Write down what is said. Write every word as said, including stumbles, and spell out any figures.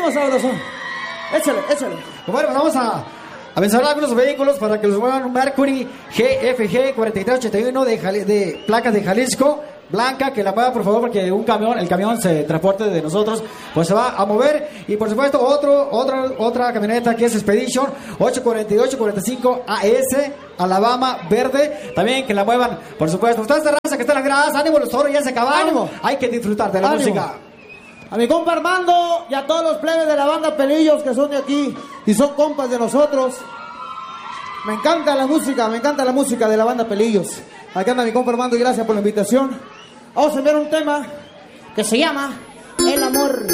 ánimo, sabroso. Échale, échale. Bueno, vamos a, a mencionar algunos vehículos para que los muevan. Un Mercury G F G cuarenta y tres ochenta y uno de, Jali- de placas de Jalisco, blanca, que la mueva por favor, porque un camión, el camión se transporte de nosotros, pues se va a mover. Y por supuesto otro, otra, otra camioneta que es Expedition ocho cuarenta y ocho cuarenta y cinco A S, Alabama, verde, también que la muevan, por supuesto. Ustedes de raza que están en las gradas, ánimo, los toros ya se acabaron. Ánimo. Hay que disfrutar de la Ánimo. música. A mi compa Armando y a todos los plebes de la banda Pelillos que son de aquí y son compas de nosotros. Me encanta la música, me encanta la música de la banda Pelillos. Aquí anda mi compa Armando y gracias por la invitación. Vamos a enviar un tema que se llama El Amor.